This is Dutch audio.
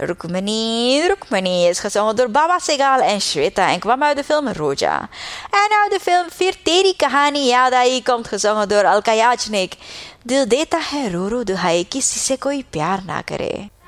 Rukmini, Rukmini is gezongen door Baba Segal en Shweta en kwam uit de film Roja. En uit de film Fir Teri Kahani Yaad Aayi komt gezongen door Alka Yachnik. Dil deta hai ro ro, dil hai kisi se koi pyar na kare.